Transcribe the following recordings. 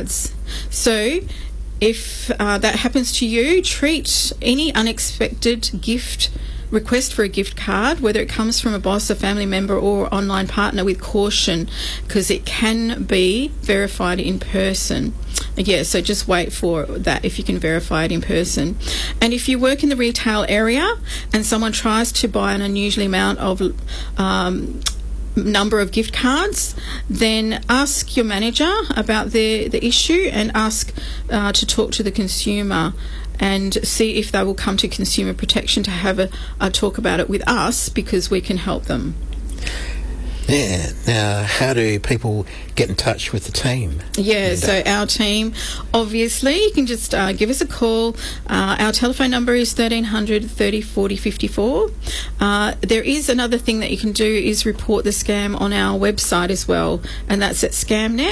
cards. So if that happens to you, treat any unexpected request for a gift card, whether it comes from a boss, a family member or online partner, with caution, because it can be verified in person. Yeah, so just wait for that if you can verify it in person. And if you work in the retail area and someone tries to buy an unusual amount of number of gift cards, then ask your manager about the issue and ask to talk to the consumer and see if they will come to Consumer Protection to have a talk about it with us, because we can help them. Yeah. Now, how do people get in touch with the team? Yeah, so our team, obviously, you can just give us a call. Our telephone number is 1300 30 40 54. There is another thing that you can do is report the scam on our website as well, and that's at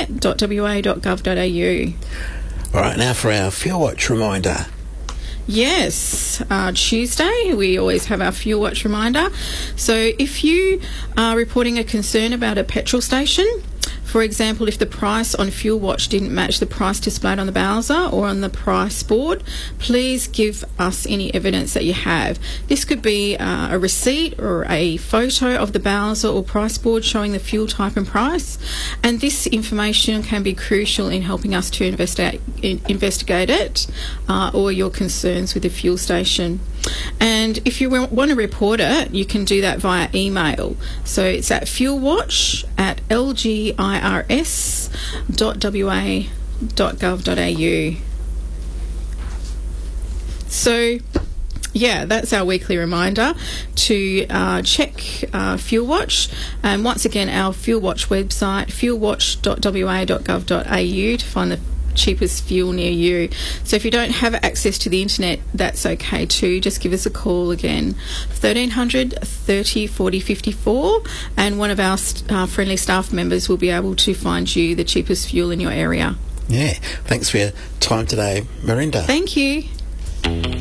scamnet.wa.gov.au. All right, now for our Fuel Watch reminder. Yes, Tuesday we always have our Fuel Watch reminder. So if you are reporting a concern about a petrol station, for example, if the price on Fuel Watch didn't match the price displayed on the bowser or on the price board, please give us any evidence that you have. This could be a receipt or a photo of the bowser or price board showing the fuel type and price. And this information can be crucial in helping us to investigate it or your concerns with the fuel station. And if you want to report it, you can do that via email. So it's at fuelwatch@lgirs.wa.gov.au. So, yeah, that's our weekly reminder to check Fuel Watch. And once again, our Fuel Watch website, fuelwatch.wa.gov.au, to find the cheapest fuel near you. So if you don't have access to the internet, that's okay too. Just give us a call again, 1300 30 40 54, and one of our friendly staff members will be able to find you the cheapest fuel in your area. Yeah, thanks for your time today, Merinda. Thank you.